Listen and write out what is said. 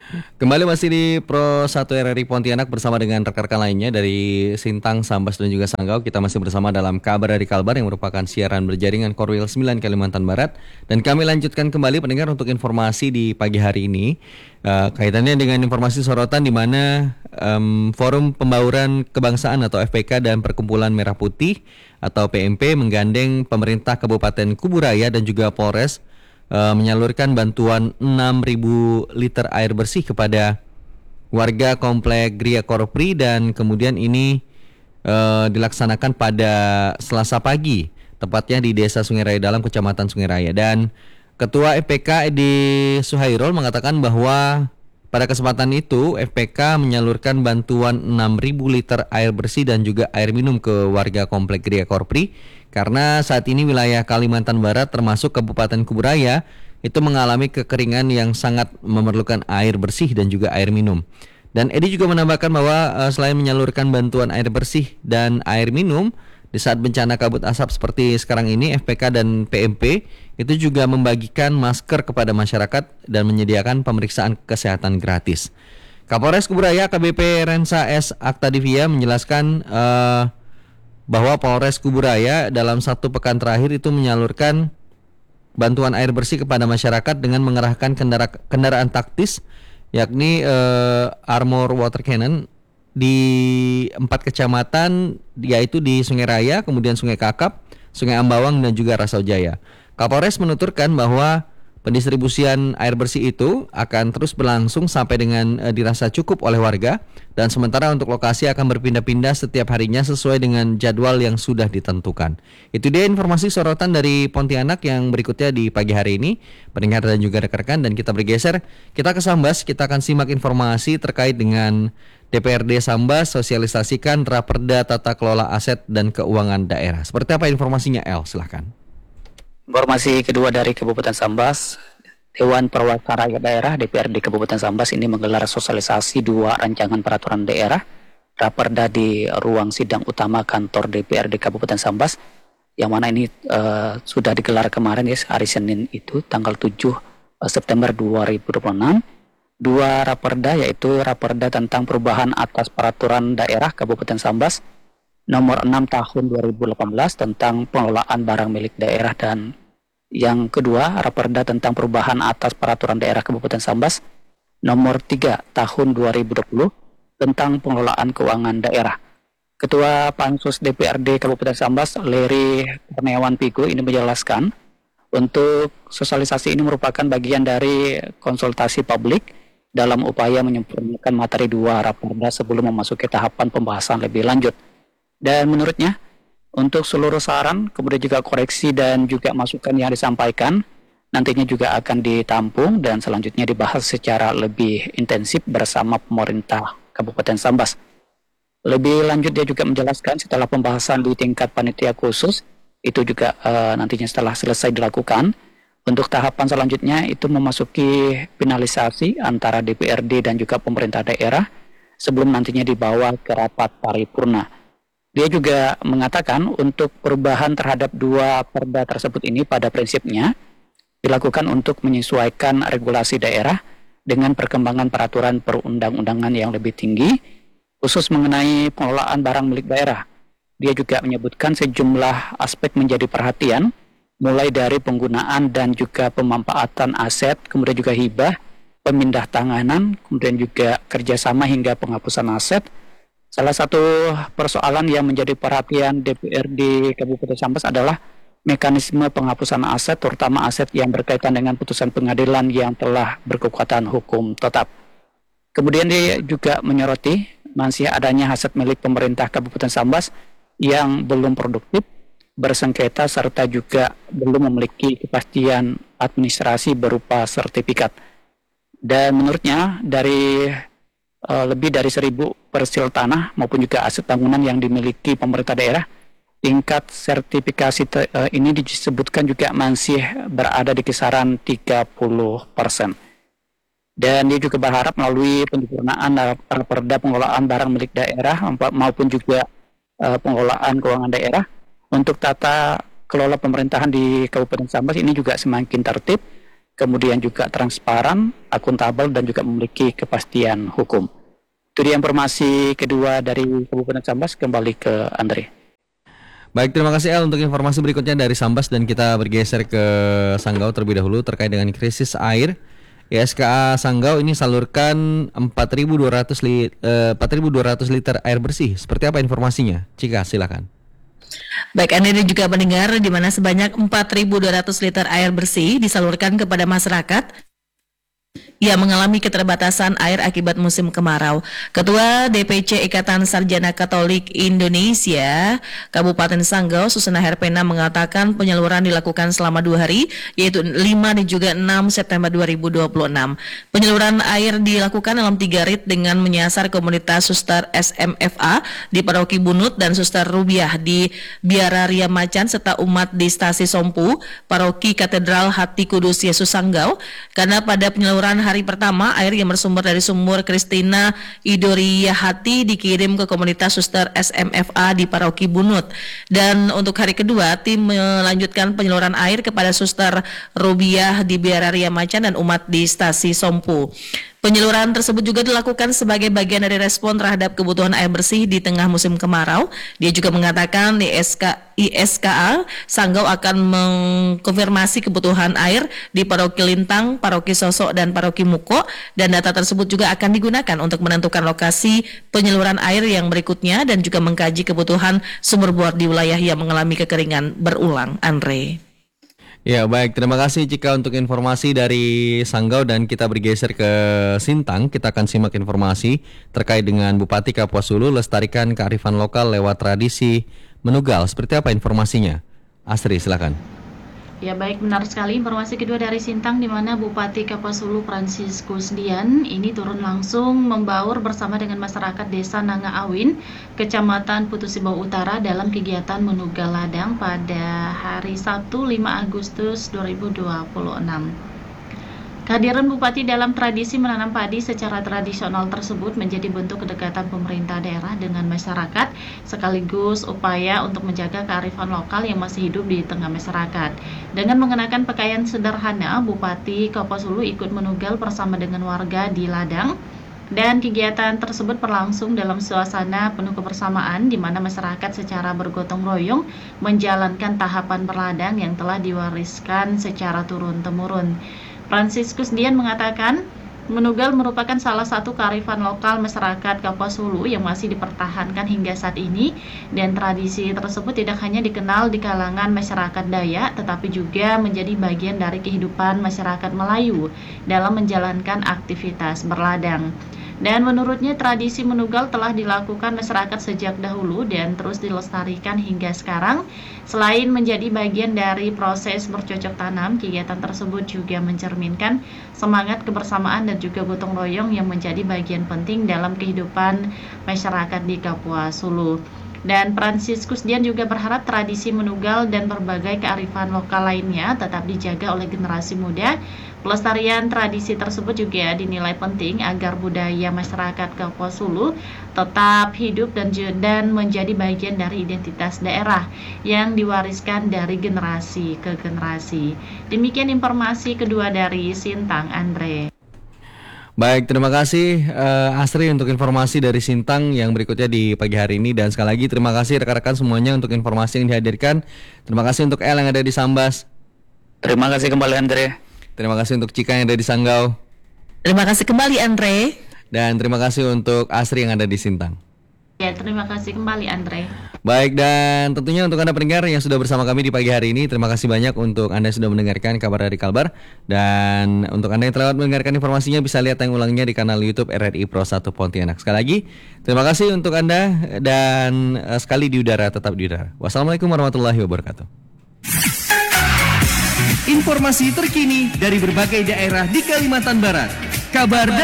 Kembali masih di Pro 1 RRI Pontianak bersama dengan rekan-rekan lainnya dari Sintang, Sambas, dan juga Sanggau. Kita masih bersama dalam Kabar dari Kalbar yang merupakan siaran berjaringan Korwil 9 Kalimantan Barat. Dan kami lanjutkan kembali pendengar untuk informasi di pagi hari ini. Kaitannya dengan informasi sorotan di mana Forum Pembauran Kebangsaan atau FPK dan Perkumpulan Merah Putih atau PMP menggandeng pemerintah Kabupaten Kuburaya dan juga Polres menyalurkan bantuan 6.000 liter air bersih kepada warga komplek Gria Korpri dan kemudian ini dilaksanakan pada Selasa pagi, tepatnya di Desa Sungai Raya Dalam, Kecamatan Sungai Raya. Dan Ketua FPK Edi Suhairul mengatakan bahwa pada kesempatan itu FPK menyalurkan bantuan 6.000 liter air bersih dan juga air minum ke warga komplek Gria Korpri karena saat ini wilayah Kalimantan Barat termasuk Kabupaten Kuburaya itu mengalami kekeringan yang sangat memerlukan air bersih dan juga air minum. Dan Edi juga menambahkan bahwa selain menyalurkan bantuan air bersih dan air minum di saat bencana kabut asap seperti sekarang ini, FPK dan PMP itu juga membagikan masker kepada masyarakat dan menyediakan pemeriksaan kesehatan gratis. Kapolres Kuburaya AKBP Rensa S. Aktadivia menjelaskan bahwa Polres Kuburaya dalam satu pekan terakhir itu menyalurkan bantuan air bersih kepada masyarakat dengan mengerahkan kendaraan taktis yakni Armor Water Cannon di 4 kecamatan yaitu di Sungai Raya, kemudian Sungai Kakap, Sungai Ambawang dan juga Rasau Jaya. Kapolres menuturkan bahwa pendistribusian air bersih itu akan terus berlangsung sampai dengan dirasa cukup oleh warga dan sementara untuk lokasi akan berpindah-pindah setiap harinya sesuai dengan jadwal yang sudah ditentukan. Itu dia informasi sorotan dari Pontianak yang berikutnya di pagi hari ini, pendengar dan juga rekan-rekan, dan kita bergeser, kita ke Sambas, kita akan simak informasi terkait dengan DPRD Sambas sosialisasikan Raperda Tata Kelola Aset dan Keuangan Daerah. Seperti apa informasinya, El? Silahkan. Informasi kedua dari Kabupaten Sambas, Dewan Perwakilan Rakyat Daerah DPRD Kabupaten Sambas ini menggelar sosialisasi 2 rancangan peraturan daerah Raperda di ruang sidang utama kantor DPRD Kabupaten Sambas, yang mana ini sudah digelar kemarin ya, hari Senin itu tanggal 7 September 2026. 2 Raperda yaitu Raperda tentang perubahan atas peraturan daerah Kabupaten Sambas nomor 6 tahun 2018 tentang pengelolaan barang milik daerah, dan yang kedua Raperda tentang perubahan atas peraturan daerah Kabupaten Sambas nomor 3 tahun 2020 tentang pengelolaan keuangan daerah. Ketua Pansus DPRD Kabupaten Sambas Leri Kurniawan Pigo ini menjelaskan untuk sosialisasi ini merupakan bagian dari konsultasi publik dalam upaya menyempurnakan materi 2 Raperda sebelum memasuki tahapan pembahasan lebih lanjut. Dan menurutnya, untuk seluruh saran, kemudian juga koreksi dan juga masukan yang disampaikan, nantinya juga akan ditampung dan selanjutnya dibahas secara lebih intensif bersama pemerintah Kabupaten Sambas. Lebih lanjut dia juga menjelaskan setelah pembahasan di tingkat panitia khusus, itu juga nantinya setelah selesai dilakukan, untuk tahapan selanjutnya itu memasuki finalisasi antara DPRD dan juga pemerintah daerah sebelum nantinya dibawa ke rapat paripurna. Dia juga mengatakan untuk perubahan terhadap 2 perda tersebut ini pada prinsipnya dilakukan untuk menyesuaikan regulasi daerah dengan perkembangan peraturan perundang-undangan yang lebih tinggi, khusus mengenai pengelolaan barang milik daerah. Dia juga menyebutkan sejumlah aspek menjadi perhatian, mulai dari penggunaan dan juga pemanfaatan aset, kemudian juga hibah, pemindah tanganan, kemudian juga kerjasama hingga penghapusan aset. Salah satu persoalan yang menjadi perhatian DPRD Kabupaten Sambas adalah mekanisme penghapusan aset, terutama aset yang berkaitan dengan putusan pengadilan yang telah berkekuatan hukum tetap. Kemudian dia juga menyoroti masih adanya aset milik pemerintah Kabupaten Sambas yang belum produktif, bersengketa, serta juga belum memiliki kepastian administrasi berupa sertifikat. Dan menurutnya dari lebih dari 1.000 persil tanah maupun juga aset bangunan yang dimiliki pemerintah daerah, tingkat sertifikasi ini disebutkan juga masih berada di kisaran 30%. Dan dia juga berharap melalui penyempurnaan perda pengelolaan barang milik daerah maupun juga pengelolaan keuangan daerah untuk tata kelola pemerintahan di Kabupaten Sambas ini juga semakin tertib kemudian juga transparan, akuntabel, dan juga memiliki kepastian hukum. Itu dia informasi kedua dari Kabupaten Sambas. Kembali ke Andre. Baik, terima kasih El untuk informasi berikutnya dari Sambas, dan kita bergeser ke Sanggau terlebih dahulu terkait dengan krisis air. ISKA Sanggau ini salurkan 4.200 liter air bersih. Seperti apa informasinya? Cika, silakan. Baik, Anda dan juga pendengar, di mana sebanyak 4.200 liter air bersih disalurkan kepada masyarakat yang mengalami keterbatasan air akibat musim kemarau. Ketua DPC Ikatan Sarjana Katolik Indonesia Kabupaten Sanggau, Susana Herpena, mengatakan penyaluran dilakukan selama 2 hari, yaitu 5 dan juga 6 September 2026. Penyaluran air dilakukan dalam 3 rit dengan menyasar komunitas Suster SMFA di Paroki Bunut dan Suster Rubiah di Biara Ria Macan serta umat di Stasi Sompu, Paroki Katedral Hati Kudus Yesus Sanggau, karena pada penyaluran hari pertama air yang bersumber dari sumur Kristina Idoria Hati dikirim ke komunitas Suster SMFA di Paroki Bunut, dan untuk hari kedua tim melanjutkan penyaluran air kepada Suster Rubiah di Biara Ria Macan dan umat di Stasi Sompu. Penyaluran tersebut juga dilakukan sebagai bagian dari respon terhadap kebutuhan air bersih di tengah musim kemarau. Dia juga mengatakan ISKA Sanggau akan mengkonfirmasi kebutuhan air di Paroki Lintang, Paroki Sosok, dan Paroki Muko, dan data tersebut juga akan digunakan untuk menentukan lokasi penyaluran air yang berikutnya dan juga mengkaji kebutuhan sumber bor di wilayah yang mengalami kekeringan berulang. Andre. Ya, baik, terima kasih Cika untuk informasi dari Sanggau, dan kita bergeser ke Sintang. Kita akan simak informasi terkait dengan Bupati Kapuas Hulu lestarikan kearifan lokal lewat tradisi menugal. Seperti apa informasinya? Asri, silakan. Ya, baik, benar sekali informasi kedua dari Sintang, di mana Bupati Kapuas Hulu Fransiskus Dian ini turun langsung membaur bersama dengan masyarakat Desa Nanga Awin, Kecamatan Putusibau Utara dalam kegiatan menugal ladang pada hari Sabtu 5 Agustus 2026. Kehadiran Bupati dalam tradisi menanam padi secara tradisional tersebut menjadi bentuk kedekatan pemerintah daerah dengan masyarakat, sekaligus upaya untuk menjaga kearifan lokal yang masih hidup di tengah masyarakat. Dengan mengenakan pakaian sederhana, Bupati Kapuas Hulu ikut menugal bersama dengan warga di ladang, dan kegiatan tersebut berlangsung dalam suasana penuh kebersamaan, di mana masyarakat secara bergotong royong menjalankan tahapan berladang yang telah diwariskan secara turun-temurun. Fransiskus Dian mengatakan, menugal merupakan salah satu kearifan lokal masyarakat Kapuas Hulu yang masih dipertahankan hingga saat ini, dan tradisi tersebut tidak hanya dikenal di kalangan masyarakat Dayak, tetapi juga menjadi bagian dari kehidupan masyarakat Melayu dalam menjalankan aktivitas berladang. Dan menurutnya tradisi menugal telah dilakukan masyarakat sejak dahulu dan terus dilestarikan hingga sekarang. Selain menjadi bagian dari proses bercocok tanam, kegiatan tersebut juga mencerminkan semangat kebersamaan dan juga gotong royong yang menjadi bagian penting dalam kehidupan masyarakat di Kapuas Hulu. Dan Fransiskus Dian juga berharap tradisi menugal dan berbagai kearifan lokal lainnya tetap dijaga oleh generasi muda. Pelestarian tradisi tersebut juga dinilai penting agar budaya masyarakat Kapuas Hulu tetap hidup dan menjadi bagian dari identitas daerah yang diwariskan dari generasi ke generasi. Demikian informasi kedua dari Sintang, Andre. Baik, terima kasih Asri untuk informasi dari Sintang yang berikutnya di pagi hari ini. Dan sekali lagi terima kasih rekan-rekan semuanya untuk informasi yang dihadirkan. Terima kasih untuk El yang ada di Sambas. Terima kasih kembali, Andre. Terima kasih untuk Cika yang ada di Sanggau. Terima kasih kembali, Andre. Dan terima kasih untuk Asri yang ada di Sintang. Ya, terima kasih kembali, Andre. Baik, dan tentunya untuk Anda pendengar yang sudah bersama kami di pagi hari ini, terima kasih banyak untuk Anda yang sudah mendengarkan kabar dari Kalbar. Dan untuk Anda yang telah mendengarkan informasinya, bisa lihat tayang ulangnya di kanal YouTube RRI Pro 1 Pontianak. Sekali lagi, terima kasih untuk Anda, dan sekali di udara, tetap di udara. Wassalamualaikum warahmatullahi wabarakatuh. Informasi terkini dari berbagai daerah di Kalimantan Barat. Kabar